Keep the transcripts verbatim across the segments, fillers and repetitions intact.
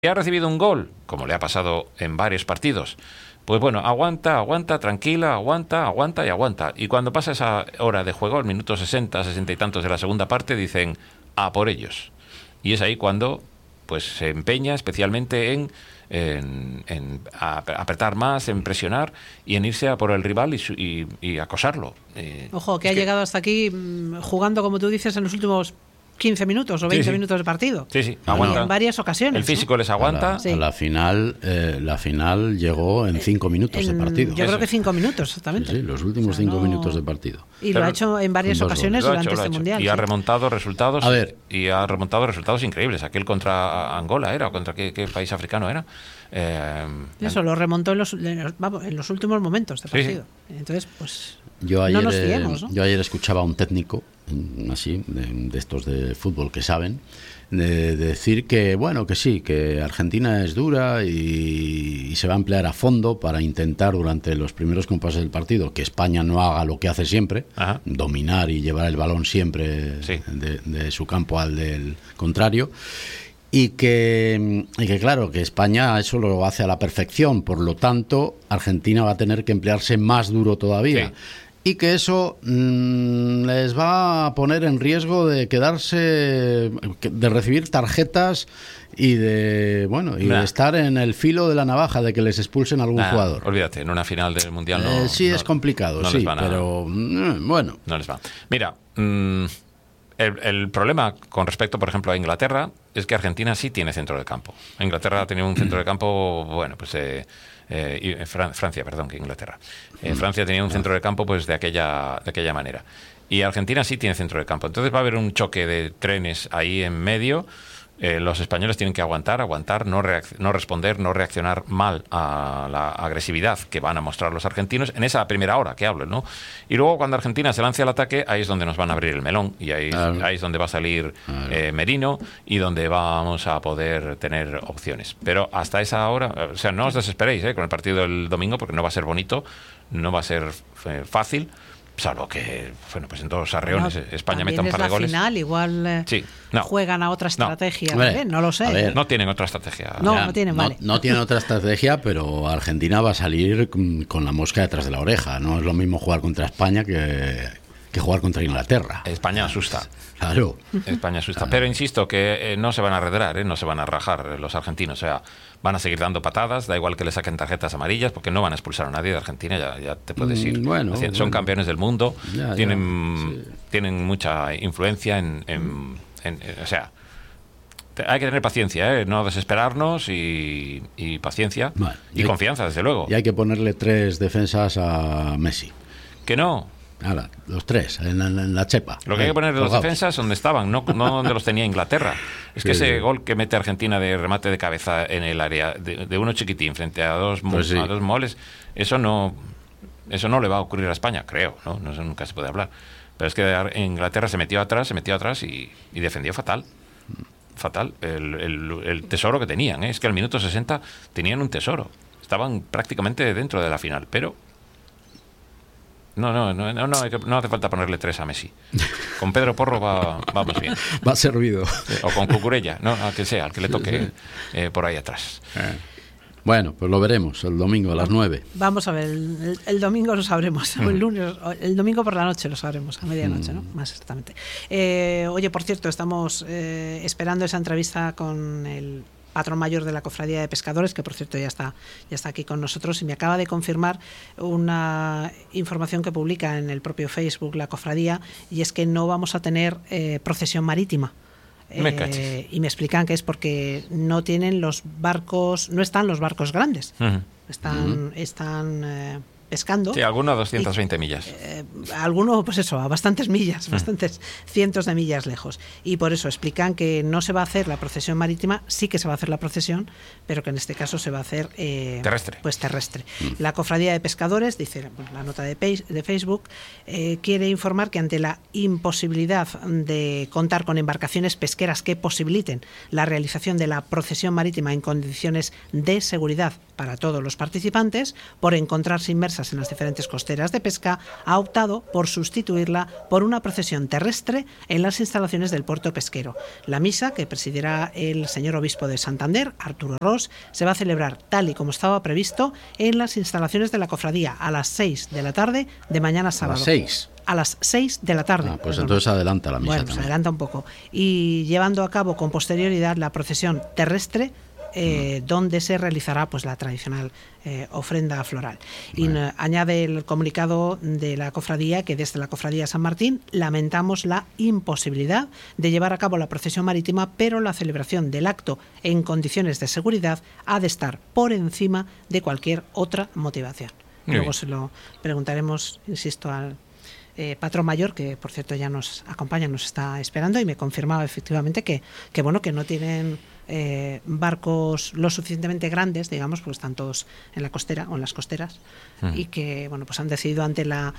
ha recibido un gol, como le ha pasado en varios partidos, pues bueno, aguanta, aguanta, tranquila, aguanta, aguanta y aguanta. Y cuando pasa esa hora de juego, al minuto sesenta, sesenta y tantos de la segunda parte, dicen, a por ellos. Y es ahí cuando pues se empeña especialmente en, en, en apretar más, en presionar y en irse a por el rival y, y, y acosarlo. Eh, Ojo, que ha que... llegado hasta aquí jugando, como tú dices, en los últimos quince minutos o veinte sí, sí. minutos de partido. Sí, sí, aguanta. En varias ocasiones. El físico, ¿no? Les aguanta. A la, sí. a la final, eh, la final llegó en cinco minutos en, de partido. Yo Eso. creo que cinco minutos, exactamente. Sí, sí, los últimos o sea, cinco no... minutos de partido. Y Pero, lo ha hecho en varias ocasiones durante hecho, este mundial. Y sí. ha remontado resultados. A ver. Y ha remontado resultados increíbles. Aquel contra Angola era, o contra qué, qué país africano era. Eh, Eso, lo remontó en los, vamos, en los últimos momentos de partido. Sí, sí. Entonces, pues. Yo ayer, no nos fiemos, ¿no? yo ayer escuchaba a un técnico, así, de, de estos de fútbol que saben, de, de decir que, bueno, que sí, que Argentina es dura y, y se va a emplear a fondo para intentar durante los primeros compases del partido que España no haga lo que hace siempre, Ajá. dominar y llevar el balón siempre sí. de, de su campo al del contrario. Y que, y que claro, que España eso lo hace a la perfección, por lo tanto Argentina va a tener que emplearse más duro todavía. Sí. Y que eso mmm, les va a poner en riesgo de quedarse, de recibir tarjetas y de bueno y nah. de estar en el filo de la navaja de que les expulsen a algún nah, jugador. Olvídate, en una final del mundial no. Eh, sí, no, es complicado, no sí, les van a, pero mm, bueno. No les va. Mira, mmm, el, el problema con respecto, por ejemplo, a Inglaterra es que Argentina sí tiene centro de campo. Inglaterra ha tenido un centro de campo, bueno, pues. Eh, Eh, y Fran- Francia, perdón, que Inglaterra. Eh, Francia tenía un centro de campo pues de aquella, de aquella manera. Y Argentina sí tiene centro de campo. Entonces va a haber un choque de trenes ahí en medio. Eh, los españoles tienen que aguantar, aguantar, no, reacc- no responder, no reaccionar mal a la agresividad que van a mostrar los argentinos en esa primera hora que hablo, ¿no? Y luego cuando Argentina se lance al ataque, ahí es donde nos van a abrir el melón y ahí, claro. ahí es donde va a salir eh, Merino y donde vamos a poder tener opciones. Pero hasta esa hora, o sea, no os desesperéis ¿eh? con el partido del domingo porque no va a ser bonito, no va a ser eh, fácil. Salvo que, bueno, pues en todos los arreones no, España meta un par de goles. Final, igual eh, sí, no, juegan a otra estrategia. No, ¿eh? no lo sé. Ver, no tienen otra estrategia. No, ya, no tienen, no, vale. no tienen otra estrategia, pero Argentina va a salir con la mosca detrás de la oreja. No es lo mismo jugar contra España que, que jugar contra Inglaterra. España asusta. Claro. España asusta. Pero insisto que eh, no se van a arredrar, eh, no se van a rajar los argentinos. O sea, van a seguir dando patadas, da igual que le saquen tarjetas amarillas, porque no van a expulsar a nadie de Argentina, ya, ya te puedes ir. Bueno, Son bueno. campeones del mundo, ya, tienen, ya, sí. tienen mucha influencia en... en, en, en o sea, te, hay que tener paciencia, ¿eh? No desesperarnos y, y paciencia vale. y, y confianza, desde luego. Y hay que ponerle tres defensas a Messi. Que no. Ahora, los tres, en la, en la chepa. Lo que hay que poner de los defensas donde estaban, no, no donde los tenía Inglaterra. Es que sí, ese sí. gol que mete Argentina de remate de cabeza en el área de, de uno chiquitín frente a dos, pues sí. a dos moles, eso no eso no le va a ocurrir a España, creo, ¿no? No, eso nunca se puede hablar. Pero es que Inglaterra se metió atrás, se metió atrás y, y defendió fatal. Fatal. El, el, el tesoro que tenían, ¿eh? Es que al minuto sesenta tenían un tesoro. Estaban prácticamente dentro de la final, pero... No, no, no, no, no, no hace falta ponerle tres a Messi. Con Pedro Porro va, vamos bien. Va servido. O con Cucurella, no, al que sea, al que le toque eh, por ahí atrás. Eh. Bueno, pues lo veremos el domingo a las nueve. Vamos a ver, el, el domingo lo sabremos, mm. el lunes, el domingo por la noche lo sabremos, a medianoche, mm. ¿no? Más exactamente. Eh, oye, por cierto, estamos eh, esperando esa entrevista con el patrón mayor de la Cofradía de Pescadores, que por cierto ya está ya está aquí con nosotros y me acaba de confirmar una información que publica en el propio Facebook la Cofradía, y es que no vamos a tener eh, procesión marítima. Me eh, y me explican que es porque no tienen los barcos, no están los barcos grandes, uh-huh. están, uh-huh. están eh, pescando. Sí, alguno a doscientas veinte y, millas. Eh, alguno, pues eso, a bastantes millas, mm. bastantes cientos de millas lejos. Y por eso explican que no se va a hacer la procesión marítima, sí que se va a hacer la procesión, pero que en este caso se va a hacer eh, terrestre. Pues terrestre. Mm. La Cofradía de Pescadores, dice pues, la nota de, page, de Facebook, eh, quiere informar que ante la imposibilidad de contar con embarcaciones pesqueras que posibiliten la realización de la procesión marítima en condiciones de seguridad para todos los participantes, por encontrarse inmersas dispersas en las diferentes costeras de pesca, ha optado por sustituirla por una procesión terrestre en las instalaciones del puerto pesquero. La misa, que presidirá el señor obispo de Santander, Arturo Ros, se va a celebrar tal y como estaba previsto en las instalaciones de la cofradía a las seis de la tarde de mañana sábado. ¿A las seis? A las seis de la tarde. Ah, pues perdón. entonces adelanta la misa. Bueno, pues también. adelanta un poco. Y llevando a cabo con posterioridad la procesión terrestre, eh, mm. donde se realizará pues la tradicional eh, ofrenda floral. Bueno. Y añade el comunicado de la cofradía que desde la cofradía San Martín lamentamos la imposibilidad de llevar a cabo la procesión marítima, pero la celebración del acto en condiciones de seguridad ha de estar por encima de cualquier otra motivación. Muy Luego bien. Se lo preguntaremos, insisto, al Eh, patrón mayor, que por cierto ya nos acompaña, nos está esperando, y me confirmaba efectivamente que, que bueno, que no tienen eh, barcos lo suficientemente grandes, digamos, porque están todos en la costera o en las costeras, uh-huh. y que bueno, pues han decidido ante la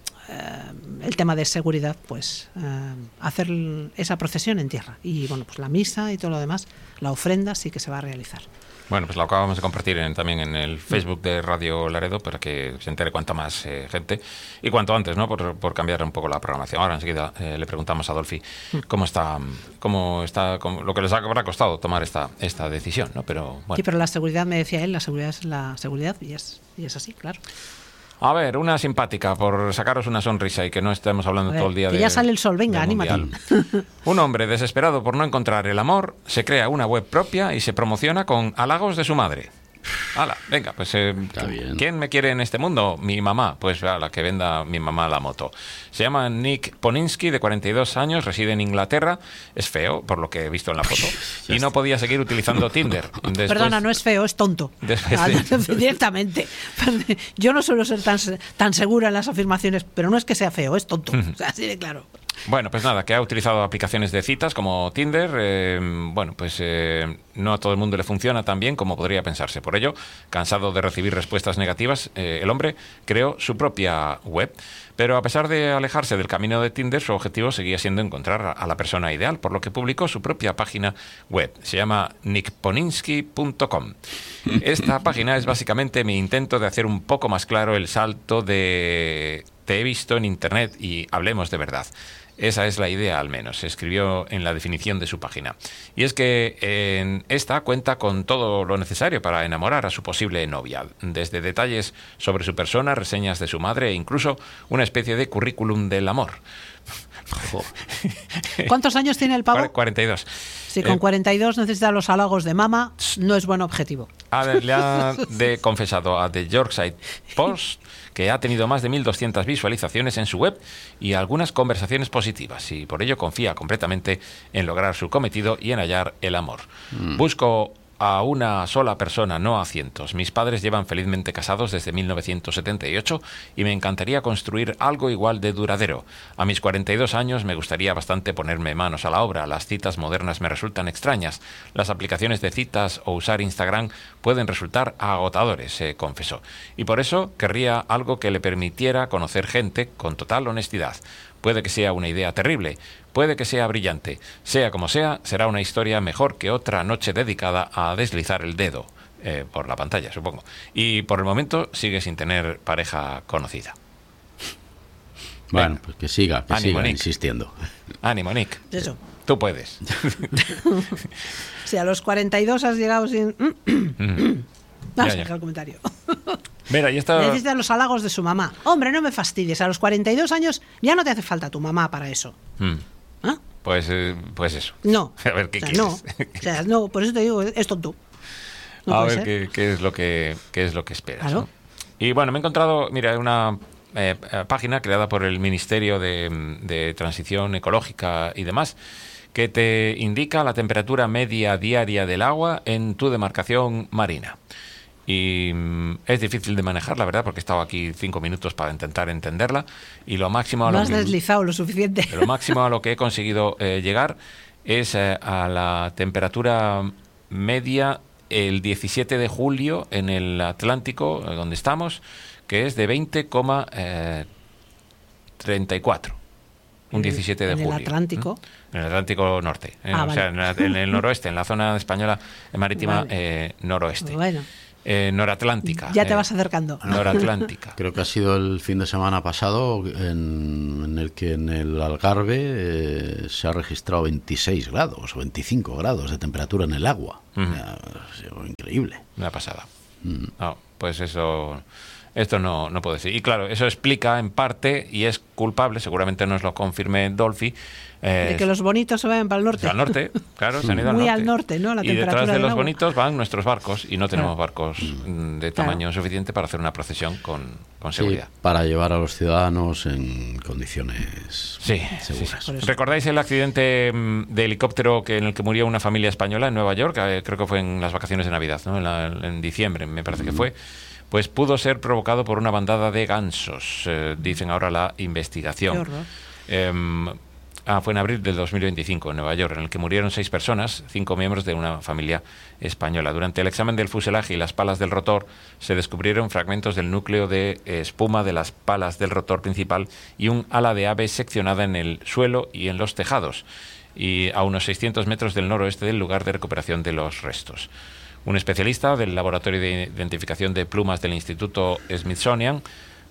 eh, el tema de seguridad, pues eh, hacer esa procesión en tierra, y bueno, pues la misa y todo lo demás, la ofrenda sí que se va a realizar. Bueno, pues lo acabamos de compartir en, también en el Facebook de Radio Laredo para que se entere cuanta más eh, gente y cuanto antes, ¿no? Por, por cambiar un poco la programación. Ahora enseguida eh, le preguntamos a Dolphy cómo está, cómo está, cómo, lo que les habrá costado tomar esta esta decisión, ¿no? Pero bueno. Sí, pero la seguridad, me decía él, la seguridad es la seguridad y es y es así, claro. A ver, una simpática, por sacaros una sonrisa y que no estemos hablando ver, todo el día que de... ya sale el sol, venga, anímate. Un hombre desesperado por no encontrar el amor se crea una web propia y se promociona con halagos de su madre. Hala, venga, pues eh, ¿quién me quiere en este mundo? Mi mamá, pues a la que venda mi mamá la moto. Se llama Nick Poninsky, de cuarenta y dos años, reside en Inglaterra, es feo, por lo que he visto en la foto, y no podía seguir utilizando Tinder. Después, Perdona, no es feo, es tonto. Después de... Directamente. Yo no suelo ser tan, tan segura en las afirmaciones, pero no es que sea feo, es tonto. O sea, así de claro. Bueno, pues nada, que ha utilizado aplicaciones de citas como Tinder. Eh, bueno, pues eh, no a todo el mundo le funciona tan bien como podría pensarse. Por ello, cansado de recibir respuestas negativas, eh, el hombre creó su propia web. Pero a pesar de alejarse del camino de Tinder, su objetivo seguía siendo encontrar a la persona ideal, por lo que publicó su propia página web. Se llama nick poninsky punto com. Esta página es básicamente mi intento de hacer un poco más claro el salto de te he visto en Internet y hablemos de verdad. Esa es la idea, al menos, se escribió en la definición de su página. Y es que en esta cuenta con todo lo necesario para enamorar a su posible novia, desde detalles sobre su persona, reseñas de su madre e incluso una especie de currículum del amor. ¿Cuántos años tiene el pavo? cuarenta y dos. Si con cuarenta y dos necesita los halagos de mama, no es buen objetivo. A ver, le ha de confesado a The Yorkshire Post que ha tenido más de mil doscientas visualizaciones en su web y algunas conversaciones positivas, y por ello confía completamente en lograr su cometido y en hallar el amor. Mm. Busco a una sola persona, no a cientos. Mis padres llevan felizmente casados desde mil novecientos setenta y ocho y me encantaría construir algo igual de duradero. A mis cuarenta y dos años me gustaría bastante ponerme manos a la obra. Las citas modernas me resultan extrañas. Las aplicaciones de citas o usar Instagram pueden resultar agotadores, se confesó. Y por eso querría algo que le permitiera conocer gente con total honestidad. Puede que sea una idea terrible, puede que sea brillante. Sea como sea, será una historia mejor que otra noche dedicada a deslizar el dedo eh, por la pantalla, supongo. Y por el momento sigue sin tener pareja conocida. Bueno, Venga. pues que siga, que Ánimo, siga Nick. insistiendo. Ánimo, Nick. Eso. Tú puedes. Si a los cuarenta y dos has llegado sin... Vamos a dejar el comentario. Mira, y esta... Necesita los halagos de su mamá. Hombre, no me fastidies. A los cuarenta y dos años ya no te hace falta tu mamá para eso. Mm. ¿Ah? Pues, eh, pues eso. No. A ver qué o sea, quieres. No. O sea, no. Por eso te digo, es tonto. No a ver qué, qué es lo que qué es lo que esperas. Claro. ¿No? Y bueno, me he encontrado, mira, una eh, página creada por el Ministerio de, de Transición Ecológica y demás, que te indica la temperatura media diaria del agua en tu demarcación marina. Y mm, es difícil de manejar, la verdad, porque he estado aquí cinco minutos para intentar entenderla, y lo máximo a no lo has que, deslizado lo suficiente. lo máximo a lo que he conseguido eh, llegar es eh, a la temperatura media el diecisiete de julio en el Atlántico, eh, donde estamos, que es de veinte coma treinta y cuatro. Un diecisiete de julio. ¿En el Atlántico? ¿Mm? En el Atlántico Norte. Eh, Ah, o vale. sea, en, la, en el noroeste, en la zona española marítima vale. eh, noroeste. Bueno. Eh, noratlántica. Ya te eh, vas acercando. Noratlántica. Creo que ha sido el fin de semana pasado en, en el que en el Algarve eh, se ha registrado veintiséis grados o veinticinco grados de temperatura en el agua. Uh-huh. Ha sido increíble. Una pasada. Mm. No, pues eso... Esto no, no puedo decir. Y claro, eso explica en parte, y es culpable, seguramente nos lo confirme Dolphy, eh, de que los bonitos se vayan para el norte. al norte, claro, se han ido al Muy norte. al norte, ¿no? La y temperatura detrás de del los agua. bonitos van nuestros barcos y no tenemos Claro. barcos mm, de tamaño suficiente para hacer una procesión con, con Sí, seguridad. para llevar a los ciudadanos en condiciones Sí, sí, seguras. sí. Por eso. ¿Recordáis el accidente mm, de helicóptero que en el que murió una familia española en Nueva York? Eh, creo que fue en las vacaciones de Navidad, ¿no? En, la- en diciembre, me parece que fue. Pues pudo ser provocado por una bandada de gansos, eh, dicen ahora la investigación. Qué horror. Eh, ah, fue en abril del dos mil veinticinco en Nueva York, en el que murieron seis personas, cinco miembros de una familia española. Durante el examen del fuselaje y las palas del rotor se descubrieron fragmentos del núcleo de eh, espuma de las palas del rotor principal y un ala de ave seccionada en el suelo y en los tejados, y a unos seiscientos metros del noroeste del lugar de recuperación de los restos. Un especialista del Laboratorio de Identificación de Plumas del Instituto Smithsonian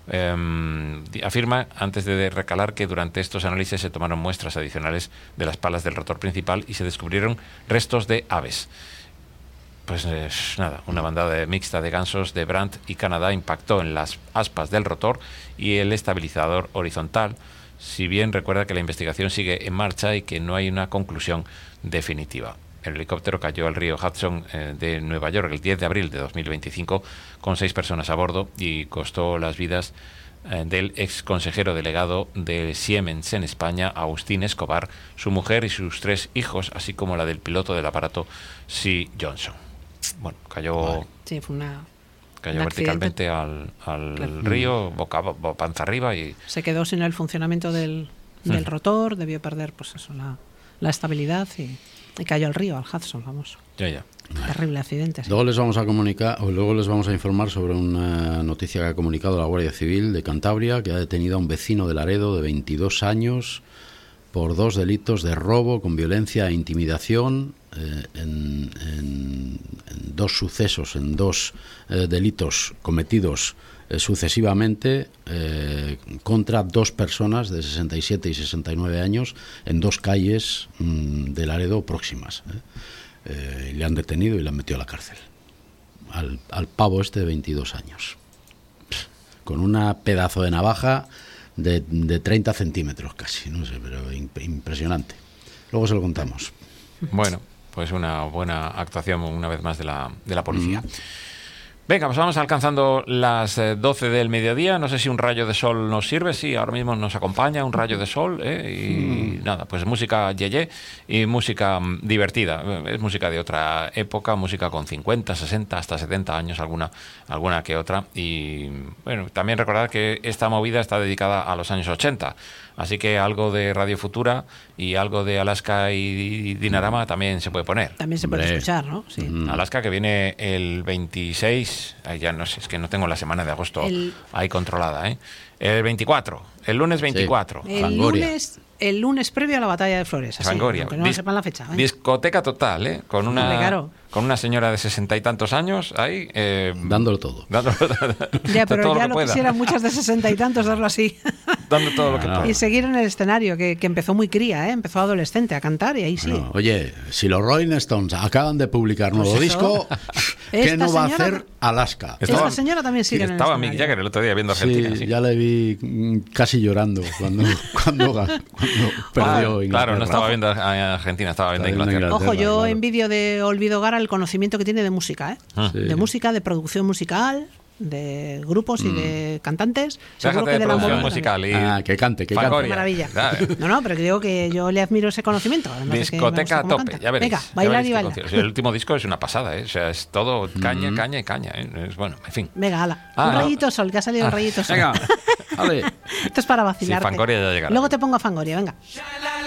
eh, afirma, antes de recalar, que durante estos análisis se tomaron muestras adicionales de las palas del rotor principal y se descubrieron restos de aves. Pues eh, nada, una bandada de- mixta de gansos de Brandt y Canadá impactó en las aspas del rotor y el estabilizador horizontal, si bien recuerda que la investigación sigue en marcha y que no hay una conclusión definitiva. El helicóptero cayó al río Hudson eh, de Nueva York el diez de abril de dos mil veinticinco con seis personas a bordo y costó las vidas eh, del ex consejero delegado de Siemens en España, Agustín Escobar, su mujer y sus tres hijos, así como la del piloto del aparato, C. Johnson. Bueno, cayó, Vale. Sí, fue una... cayó un verticalmente al, al Claro. río, boca, bo- panza arriba y... Se quedó sin el funcionamiento del, del Mm. rotor, debió perder pues eso, la, la estabilidad y, y cayó al río, al Hudson, vamos. Ya, ya. Terrible accidente. sí. Luego les vamos a comunicar, o luego les vamos a informar sobre una noticia que ha comunicado la Guardia Civil de Cantabria, que ha detenido a un vecino de Laredo de veintidós años por dos delitos de robo con violencia e intimidación eh, en, en- en dos sucesos, en dos eh, delitos cometidos eh, sucesivamente eh, contra dos personas de sesenta y siete y sesenta y nueve años en dos calles mm, de Laredo próximas. ¿eh? Eh, y le han detenido y le han metido a la cárcel al, al pavo este de veintidós años con una pedazo de navaja de, de treinta centímetros casi, no sé, pero imp- impresionante. Luego se lo contamos. Bueno, pues una buena actuación una vez más de la, de la policía. Venga, pues vamos alcanzando las eh, doce del mediodía. No sé si un rayo de sol nos sirve. Sí, ahora mismo nos acompaña un rayo de sol. ¿eh? Y nada, pues música yeye y música mm, divertida. Eh, Es música de otra época, música con cincuenta, sesenta, hasta setenta años, alguna, alguna que otra. Y bueno, también recordar que esta movida está dedicada a los años ochenta. Así que algo de Radio Futura y algo de Alaska y Dinarama también se puede poner. También se puede Hombre. escuchar, ¿no? Sí. Mm. Alaska, que viene el veintiséis, ay, ya no sé, es que no tengo la semana de agosto El- ahí controlada, ¿eh? El veinticuatro, el lunes veinticuatro. El Fangoria. lunes, el lunes previo a la batalla de Flores. Así, Fangoria. aunque no Dis- sepan la fecha. ¿eh? Discoteca total, ¿eh? Con una, Hombre, claro. con una señora de sesenta y tantos años ahí. Eh, Dándolo todo. dando, Ya, pero todo ya que lo pueda. quisieran muchas de sesenta y tantos darlo así. Dando todo lo que No, no. pueda. Y seguir en el escenario, que, que empezó muy cría, ¿eh? Empezó adolescente a cantar y ahí sí. Bueno, oye, si los Rolling Stones acaban de publicar nuevo Pues eso. disco, ¿qué Esta no va a señora- hacer Alaska? Esta señora también sigue en el Estaba Mick escenario. Jagger el otro día viendo Sí, Argentina. sí. ya le vi mm, casi llorando cuando, cuando, ga- cuando perdió Ah, Inglaterra. claro, no estaba viendo a Argentina, estaba viendo a Estaba viendo Inglaterra. Ojo, yo claro. envidio de Olvido Gara el conocimiento que tiene de música, ¿eh? Ah. Sí. De música, de producción musical, de grupos y de cantantes. Seguro Déjate que de la producción movida musical y... Ah, que cante, que Fangoria. cante. Qué maravilla. Claro. No, no, pero que digo que yo le admiro ese conocimiento. además de que me Discoteca gusta a cómo tope, canta. ya veréis. Venga, ya bailar veréis y qué bailar. concierto. El último disco es una pasada, ¿eh? O sea, es todo caña, caña y caña. ¿eh? Es, bueno, en fin. Venga, ala. Ah, un no. rayito sol, que ha salido un rayito sol. Venga, vale. Esto es para vacilar. Sí, Fangoria ya llegará. Luego te pongo a Fangoria, venga. Shine